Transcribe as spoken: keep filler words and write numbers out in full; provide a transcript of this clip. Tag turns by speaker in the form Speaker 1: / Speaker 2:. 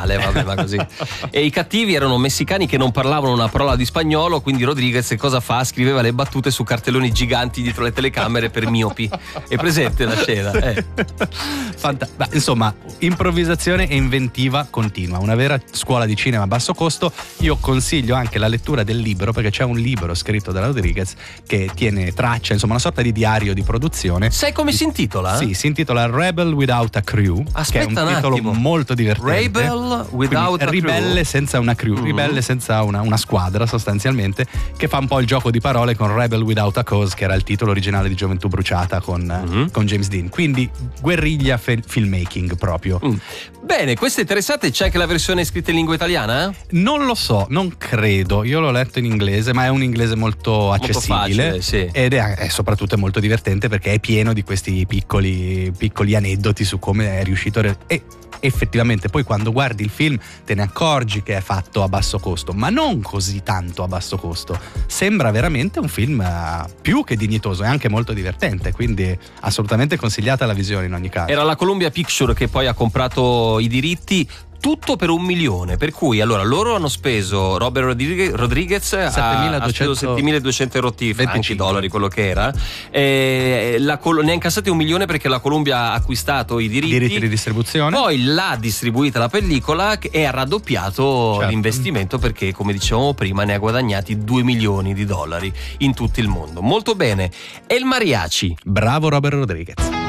Speaker 1: male, vabbè, ma così. E i cattivi erano messicani che non parlavano una parola di spagnolo, quindi Rodriguez cosa fa? Scriveva le battute su cartelloni giganti dietro le telecamere per miopi. È presente la scena? Eh.
Speaker 2: Fanta- Beh, insomma, improvvisazione e inventiva continua, una vera scuola di cinema a basso costo. Io consiglio anche la lettura del libro, perché c'è un libro scritto da Rodriguez che tiene traccia, insomma, una sorta di diario di produzione.
Speaker 1: Sai come si intitola?
Speaker 2: Sì, si intitola Rebel Without a Crew.
Speaker 1: Aspetta,
Speaker 2: che è un, un titolo
Speaker 1: attimo.
Speaker 2: molto divertente.
Speaker 1: Rebel Without a
Speaker 2: Ribelle
Speaker 1: Crew.
Speaker 2: senza una crew, mm-hmm. Ribelle senza una, una squadra, sostanzialmente, che fa un po' il gioco di parole con Rebel Without a Cause, che era il titolo originale di Gioventù Bruciata con, mm-hmm. con James Dean. Quindi guerriglia fe- filmmaking proprio.
Speaker 1: Mm. Bene, questo è interessante. C'è anche la versione scritta in lingua italiana?
Speaker 2: Non lo so, non credo. Io l'ho letto in inglese, ma è un inglese molto accessibile,
Speaker 1: molto facile, sì.
Speaker 2: Ed è, è soprattutto molto divertente perché è pieno di questi piccoli, piccoli aneddoti su come è riuscito a... E effettivamente poi quando guardi il film te ne accorgi che è fatto a basso costo, ma non così tanto a basso costo. Sembra veramente un film più che dignitoso e anche molto divertente, quindi assolutamente consigliata la visione in ogni caso.
Speaker 1: Era la Columbia Picture che poi ha comprato i diritti, tutto per un milione, per cui allora loro hanno speso, Robert Rodriguez ha speso settemiladuecento rotti franchi, dollari, quello che era, e la, ne ha incassati un milione perché la Columbia ha acquistato i diritti,
Speaker 2: diritti di distribuzione,
Speaker 1: poi l'ha distribuita la pellicola e ha raddoppiato
Speaker 2: certo.
Speaker 1: l'investimento, perché come dicevamo prima ne ha guadagnati due milioni di dollari in tutto il mondo. Molto bene. E il mariachi?
Speaker 2: Bravo Robert Rodriguez.